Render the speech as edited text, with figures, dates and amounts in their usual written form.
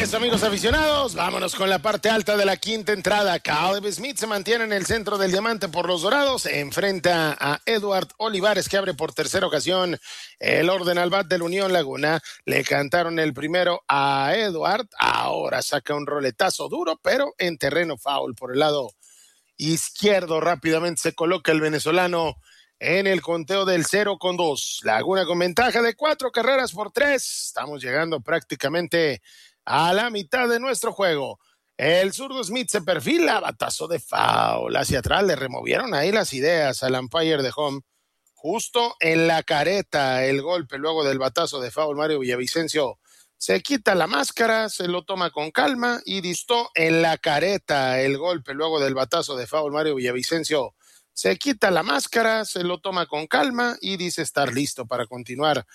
Eso, amigos aficionados, vámonos con la parte alta de la quinta entrada. Caleb Smith se mantiene en el centro del diamante por los Dorados, enfrenta a Edward Olivares, que abre por tercera ocasión el orden al bat del Unión Laguna. Le cantaron el primero a Edward, ahora saca un roletazo duro, pero en terreno foul por el lado izquierdo. Rápidamente se coloca el venezolano en el conteo del 0-2. Laguna con ventaja de 4 carreras por 3. Estamos llegando prácticamente a la mitad de nuestro juego. El zurdo Smith se perfila, batazo de foul hacia atrás. Le removieron ahí las ideas al umpire de home. Justo en la careta el golpe luego del batazo de foul. Mario Villavicencio se quita la máscara, se lo toma con calma y distó en la careta el golpe luego del batazo de foul. Mario Villavicencio se quita la máscara, se lo toma con calma y dice estar listo para continuar